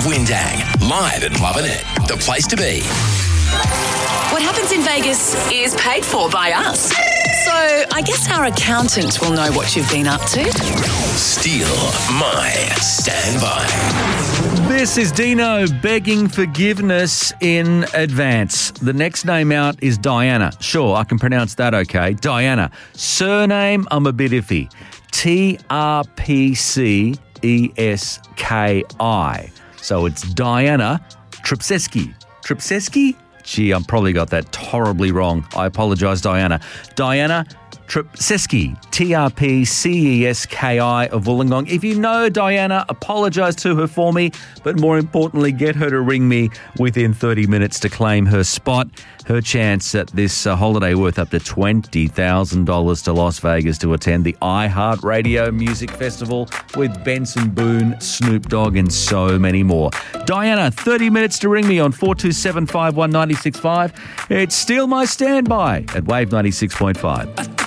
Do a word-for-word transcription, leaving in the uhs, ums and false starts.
Windang, live at Lovin' It, the place to be. What happens in Vegas is paid for by us. So I guess our accountant will know what you've been up to. Steal my standby. This is Dino begging forgiveness in advance. The next name out is Diana. Sure, I can pronounce that okay. Diana. Surname, I'm a bit iffy. T R P C E S K I. So it's Diana Trpceski. Trpceski? Gee, I've probably got that horribly wrong. I apologise, Diana. Diana Trpceski, T R P C E S K I of Wollongong. If you know Diana, apologise to her for me, but more importantly, get her to ring me within thirty minutes to claim her spot. Her chance at this uh, holiday worth up to twenty thousand dollars to Las Vegas to attend the iHeartRadio Music Festival with Benson Boone, Snoop Dogg and so many more. Diana, thirty minutes to ring me on four two seven, five one nine six five. It's Steal My Standby at Wave ninety-six point five.